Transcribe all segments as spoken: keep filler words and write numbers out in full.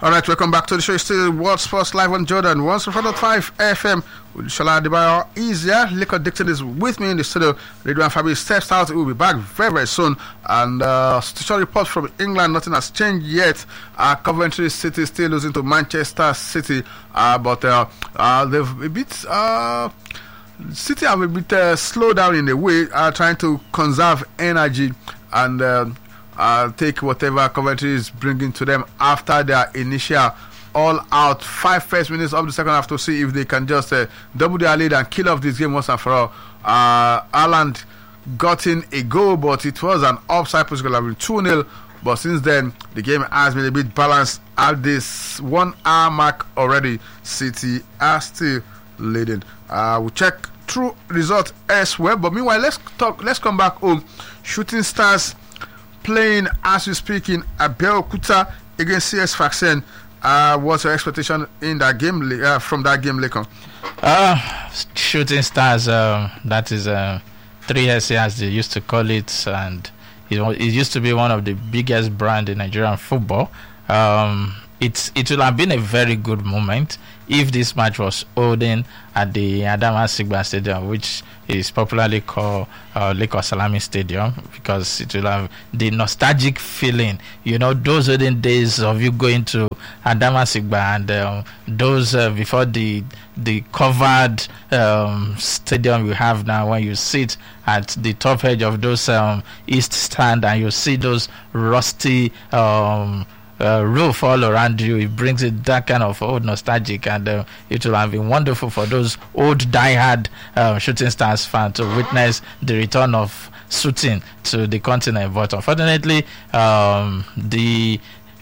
All right, welcome back to the show. Still World Sports Live on Jordan one oh four point five F M. With Shola Adebayo is here. Liquor Dixon is with me in the studio. Radio and Fabi steps out. We'll be back very, very soon. And uh, station report from England. Nothing has changed yet. Uh, Coventry City still losing to Manchester City. Uh, but uh, uh, they've a bit. Uh, City have a bit uh, slowed down in a way, uh, trying to conserve energy and. Uh, Uh, take whatever Coventry is bringing to them after their initial all-out five first minutes of the second half to see if they can just uh, double their lead and kill off this game once and for all. Uh, Haaland got in a goal, but it was an offside push, goal of two nil. But since then, the game has been a bit balanced at this one-hour mark already. City are still leading. Uh, we'll check through results elsewhere. But meanwhile, let's talk. Let's come back home. Shooting Stars playing as we speak in Abeokuta against C S Sfaxien. Uh, what's your expectation in that game uh, from that game, Lekon? Uh, Shooting Stars, uh, that is uh, three S A as they used to call it, and it, it used to be one of the biggest brand in Nigerian football. Um, it's it will have been a very good moment if this match was holding at the Adama Sigba Stadium, which is popularly called uh, Lagos Salami Stadium, because it will have the nostalgic feeling. You know, those olden days of you going to Adama Sigba and um, those uh, before the the covered um, stadium you have now, when you sit at the top edge of those um, east stand and you see those rusty um, Uh, roof all around you. It brings it that kind of old nostalgic, and uh, it will have been wonderful for those old die-hard uh, Shooting Stars fans to witness the return of shooting to the continent. But unfortunately, um, the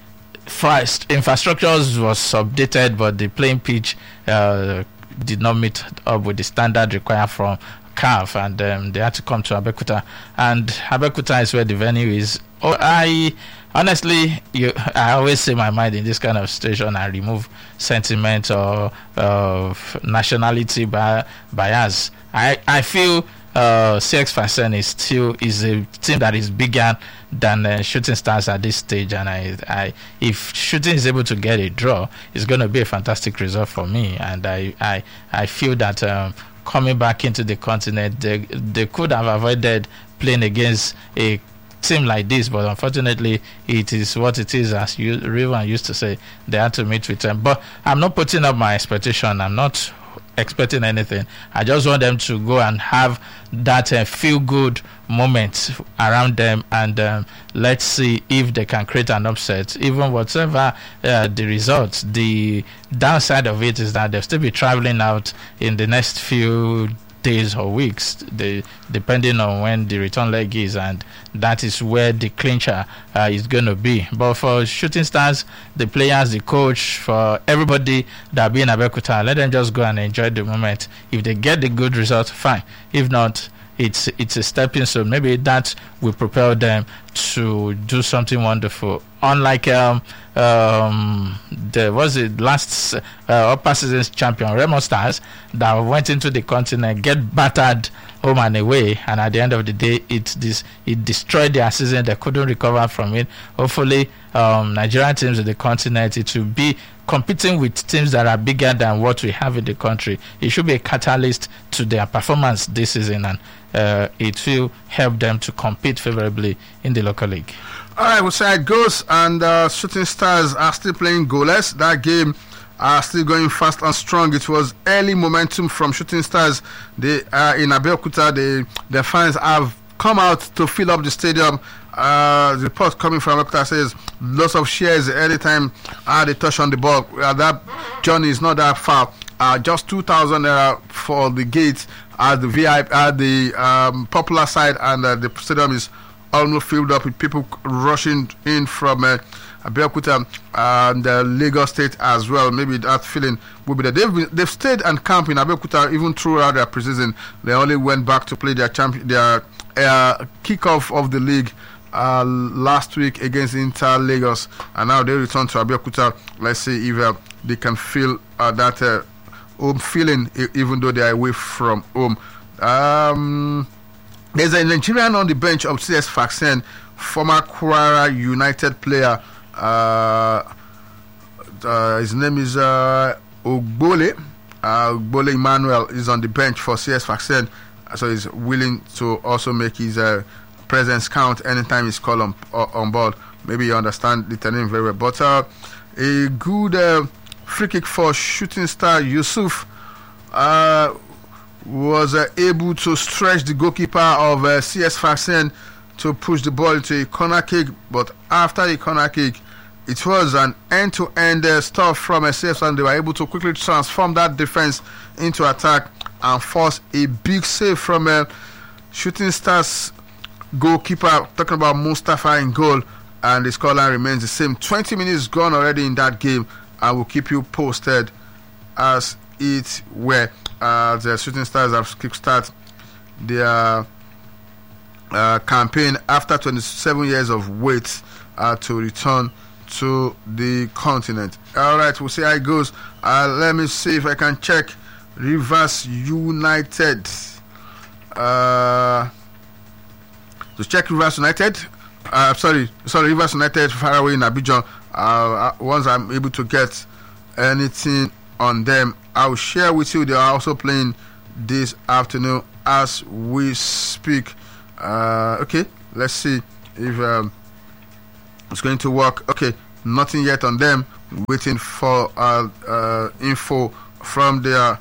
first infrastructure was updated, but the playing pitch uh, did not meet up with the standard required from C A F, and um, they had to come to Abeokuta, and Abeokuta is where the venue is. Oh, I honestly, you, I always say my mind in this kind of situation. I remove sentiment or uh, nationality bi- bias. I I feel uh, C S Sfaxien is still is a team that is bigger than uh, Shooting Stars at this stage, and I, I if Shooting is able to get a draw, it's going to be a fantastic result for me, and I I, I feel that. Um, Coming back into the continent, they, they could have avoided playing against a team like this, but unfortunately, it is what it is. As you, Rivan used to say, they had to meet with them. But I'm not putting up my expectation. I'm not expecting anything. I just want them to go and have that uh, feel-good moment around them, and um, let's see if they can create an upset. Even whatever uh, the results, the downside of it is that they'll still be traveling out in the next few days or weeks, they, depending on when the return leg is, and that is where the clincher uh, is going to be. But for Shooting Stars, the players, the coach, for everybody that be in Abeokuta, let them just go and enjoy the moment. If they get the good result, fine. If not, it's it's a stepping stone. Maybe that will propel them to do something wonderful. Unlike um um the was it last uh, upper season's champion Remo Stars that went into the continent, get battered home and away, and at the end of the day it this it destroyed their season. They couldn't recover from it. Hopefully um Nigerian teams in the continent, it will be competing with teams that are bigger than what we have in the country. It should be a catalyst to their performance this season, and uh, it will help them to compete favorably in the local league. All right, we'll see how it goes. And uh, Shooting Stars are still playing goalless. That game are still going fast and strong. It was early momentum from Shooting Stars. They are in Abeokuta. They, the fans have come out to fill up the stadium. Uh, the report coming from Abeokuta says lots of shares anytime uh, they touch on the ball. Uh, that journey is not that far. Uh, just two thousand naira for the gate at the V I P, at the um, popular side, and uh, the stadium is almost filled up with people rushing in from uh, Abeokuta and uh, Lagos State as well. Maybe that feeling will be there. They've, been, they've stayed and camped in Abeokuta even throughout their preseason. They only went back to play their champion, their uh, kickoff of the league uh, last week against Inter Lagos, and now they return to Abeokuta. Let's see if uh, they can feel uh, that uh, home feeling, even though they are away from home. Um, there's a Nigerian on the bench of C S Sfaxien, former Kwara United player. Uh, uh, his name is uh, Ogbole. Uh, Ogbole Emmanuel is on the bench for C S Sfaxien, so he's willing to also make his uh, presence count anytime he's called on, uh, on board. Maybe you understand the terrain very well. But uh, a good uh, free kick for shooting star Yusuf uh, was uh, able to stretch the goalkeeper of uh, C S Sfaxien to push the ball into a corner kick. But after the corner kick, it was an end-to-end uh, stuff from S C S, and they were able to quickly transform that defense into attack and force a big save from uh, Shooting Stars goalkeeper, talking about Mustafa in goal, and the scoreline remains the same. twenty minutes gone already in that game, and we'll keep you posted as it were. Uh, the Shooting Stars have kickstart their uh, campaign after twenty-seven years of wait uh, to return to the continent. All right, we'll see how it goes. Uh, let me see if I can check Rivers United. Uh, to check Rivers United. Uh, sorry, sorry, Rivers United far away in Abidjan. Uh, once I'm able to get anything on them, I'll share with you. They are also playing this afternoon as we speak. Uh, okay, let's see if um, it's going to work. Okay, nothing yet on them. Waiting for uh, uh, info from their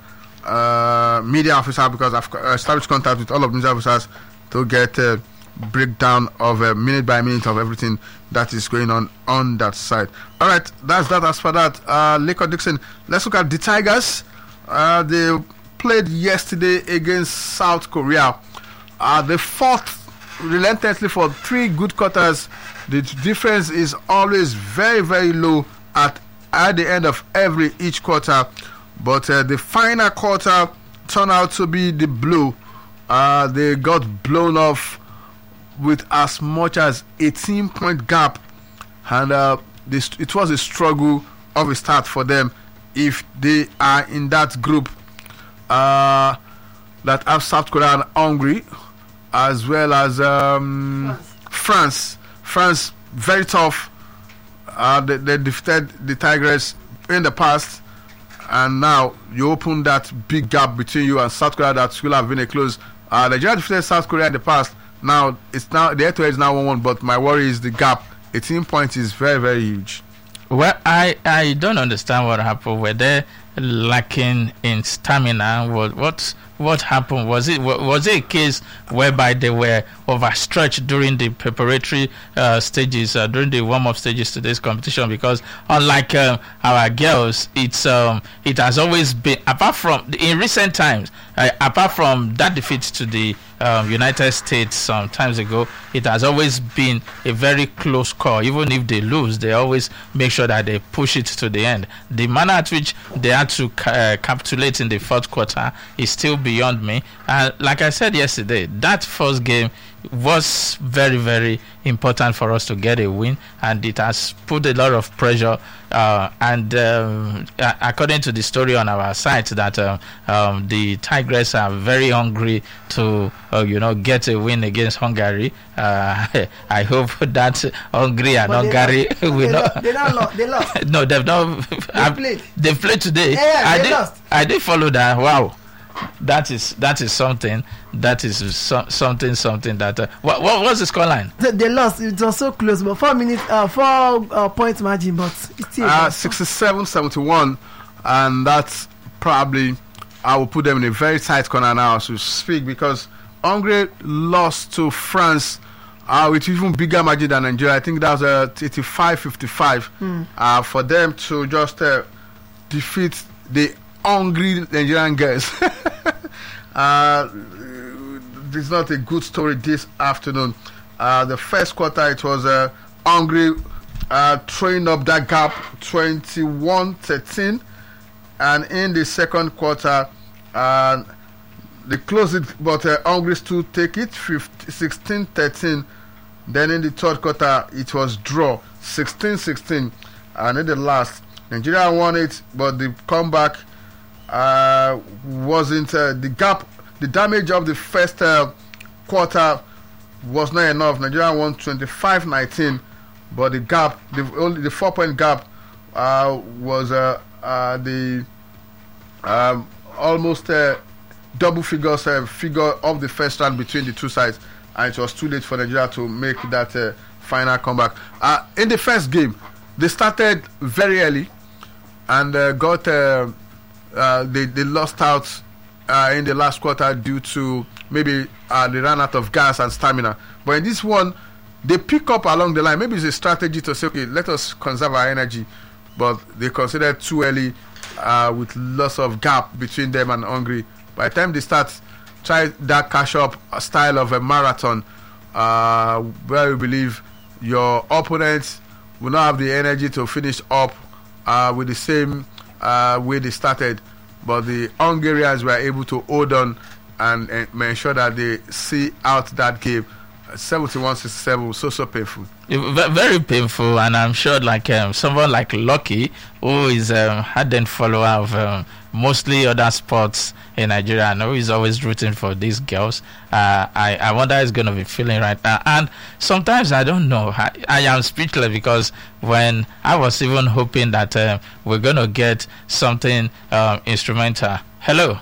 uh, media officer, because I've established contact with all of the media officers to get a breakdown of uh, minute by minute of everything that is going on on that side. All right, that's that. As for that, uh, Laker Dixon. Let's look at the Tigers. Uh, they played yesterday against South Korea. Uh, they fought relentlessly for three good quarters. The difference is always very, very low at at the end of every each quarter. But uh, the final quarter turned out to be the blow. Uh, they got blown off with as much as eighteen point gap, and uh, this, it was a struggle of a start for them. If they are in that group uh, that have South Korea and Hungary, as well as um, France. France, France, very tough. Uh, they, they defeated the Tigers in the past, and now you open that big gap between you and South Korea that will have been a close. Uh, Nigeria defeated South Korea in the past. Now it's now the head-to-head is now one one, but my worry is the gap. eighteen points is very, very huge. Well, I, I don't understand what happened. Were they lacking in stamina? What what what happened? Was it was it a case whereby they were overstretched during the preparatory uh, stages, uh, during the warm-up stages to this competition? Because unlike uh, our girls, it's um, it has always been, apart from in recent times, uh, apart from that defeat to the um, United States some times ago, it has always been a very close call. Even if they lose, they always make sure that they push it to the end. The manner at which they had to uh, capitulate in the fourth quarter is still beyond me. And uh, like I said yesterday, that first game was very, very important for us to get a win, and it has put a lot of pressure. Uh, and um, according to the story on our site, that uh, um, the Tigers are very hungry to, uh, you know, get a win against Hungary. Uh, I hope that Hungary and but Hungary will they not. Lo- they not lost. They lost. No, they've not. They played. They played today. Yeah, yeah, I they did, lost. I did follow that. Wow. That is that is something. That is so, something something that. Uh, what what was the scoreline? They, they lost. It was so close, but four minutes, uh, four uh, points margin, but it's still uh, sixty-seven seventy-one, and that's probably I will put them in a very tight corner now as we speak, because Hungary lost to France uh, with even bigger margin than Nigeria. I think that was uh, eighty-five fifty-five mm. uh, for them to just uh, defeat the hungry Nigerian girls. uh, it's not a good story this afternoon. Uh, the first quarter, it was uh, Hungary uh, throwing up that gap twenty-one thirteen, and in the second quarter, uh, they closed it, but uh, Hungary still take it sixteen thirteen. Then in the third quarter, it was draw sixteen sixteen, and in the last, Nigeria won it, but the comeback Uh, wasn't uh, the gap, the damage of the first uh, quarter was not enough. Nigeria won twenty-five nineteen, but the gap, the only the four point gap uh, was uh, uh, the um, almost uh, double figures uh, figure of the first round between the two sides, and it was too late for Nigeria to make that uh, final comeback. Uh, in the first game, they started very early and uh, got uh, uh, they they lost out uh, in the last quarter due to maybe uh, they ran out of gas and stamina. But in this one, they pick up along the line. Maybe it's a strategy to say, okay, let us conserve our energy. But they considered too early uh, with lots of gap between them and Hungary. By the time they start, try that cash up style of a marathon, uh, where you believe your opponents will not have the energy to finish up uh, with the same uh, way they started. But the Hungarians were able to hold on and, and ensure that they see out that game. seventy-one sixty-seven was so so painful. Very painful, and I'm sure like um, someone like Lucky, who is a um, ardent follower of um, mostly other sports in Nigeria, I know he's always rooting for these girls. Uh, I, I wonder how he's going to be feeling right now. And sometimes I don't know. I, I am speechless because when I was even hoping that uh, we're going to get something um, instrumental. Hello.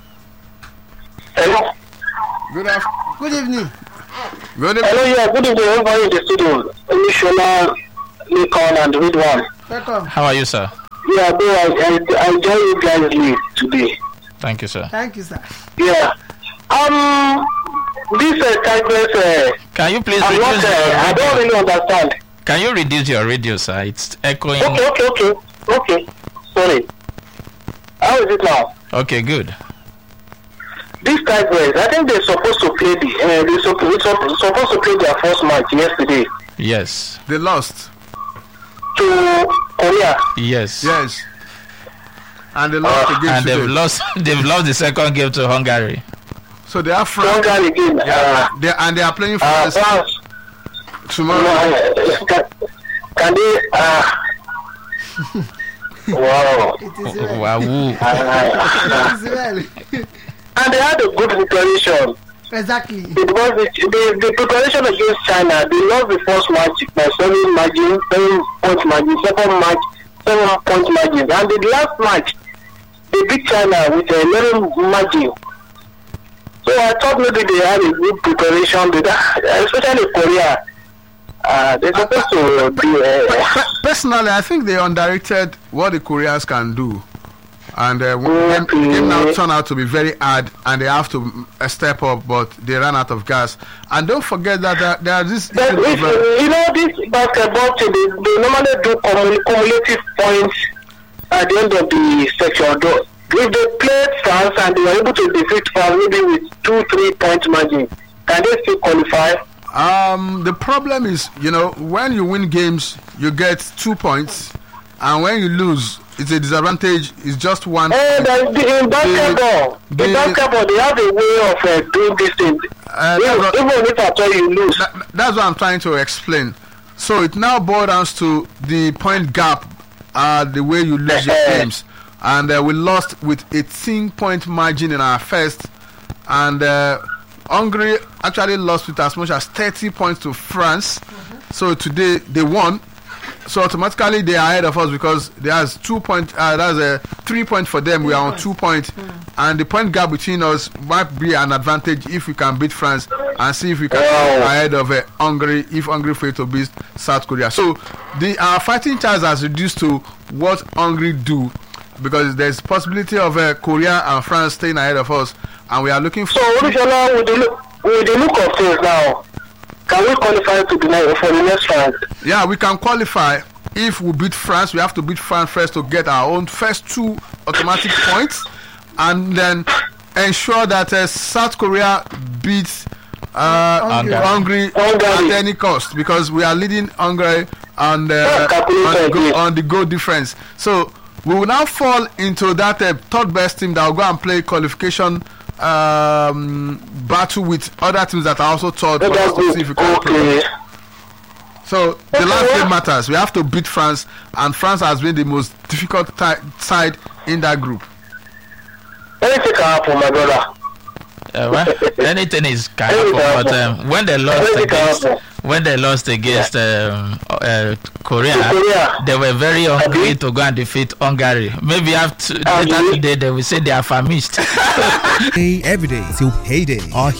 Hello. Good afternoon. Good evening. Good evening. Hello, yeah, good evening, everybody in the studio. Mishola, Lincoln, and Ridwan. Welcome. How are you, sir? Yeah, bro, I, I, I join you guys late today. Thank you, sir. Thank you, sir. Yeah. Um, this uh, Tigers, uh, Can you please I'm reduce not, uh, your I don't radio? really understand. Can you reduce your radio, sir? It's echoing. Okay, okay, okay, okay. Sorry. How is it now? Okay, good. These Tigers, I think they're supposed to play the, uh, they're supposed, supposed to play their first match yesterday Yes. They lost. to Korea. Yes. Yes. And they lost Uh, again And today. they've lost. They've lost the second game to Hungary. So they are France. Hungary again. Yeah, Uh, they, and they are playing uh, France France. tomorrow. Uh, can, can they, uh, wow. It is well. Wow. Uh, It is well. and they had a good preparation. Exactly. Because the, the, the preparation against China, they lost the first match by seven margin, seven point margin, second match, seven point margin. And the last match, they beat China with a eleven margin. So I thought maybe they had a good preparation, with that, especially Korea. Uh, they're supposed to be. Uh, Pe- Personally, I think they underrated what the Koreans can do. And uh, when the game- the game now turned out to be very hard, and they have to uh, step up, but they ran out of gas. And don't forget that there, there are this. but if, you know, this basketball team, they, they normally do cumul- cumulative points at the end of the section. Though, if they played France and they were able to defeat France maybe with two, three point margin, can they still qualify? Um, the problem is, you know, when you win games, you get two points, and when you lose, it's a disadvantage. It's just one. And uh, the, in basketball, the- in basketball, they have a way of uh, doing this thing. Uh, even, that's, what, even if at all you lose. that- that's what I'm trying to explain. So it now boils down to the point gap, uh, the way you lose your games, and uh, we lost with eighteen point margin in our first, and uh, Hungary actually lost with as much as thirty points to France. So today they won. So automatically they are ahead of us because there's two point, uh, that's a three point for them. We are on two points, and the point gap between us might be an advantage if we can beat France and see if we can Wow. ahead of uh, Hungary if Hungary fail to beat South Korea. So the uh, fighting chance has reduced to what Hungary do because there's possibility of uh, Korea and France staying ahead of us, and we are looking for. So, Olusola, with the look, with the look of things now, can we qualify to the next, for the next round? Yeah, we can qualify if we beat France. We have to beat France first to get our own first two automatic points, and then ensure that uh, South Korea beats uh, Hungary. Hungary Hungary. at any cost because we are leading Hungary on the, Yeah, calculated on, the this. goal, on the goal difference. So we will now fall into that uh, third best team that will go and play qualification um, battle with other teams that are also third. Let for us us to see if we can okay. so the Okay, last well- game matters. We have to beat France, and France has been the most difficult ti- side in that group. Anything can happen, my brother. Uh, well, anything is kind Anything of, can but happen. um, when they lost Anything can against happen. when they lost against um, uh, Korea, Korea, they were very hungry to go and defeat Hungary. Maybe after later today they will say they are famished. Every day till payday. Our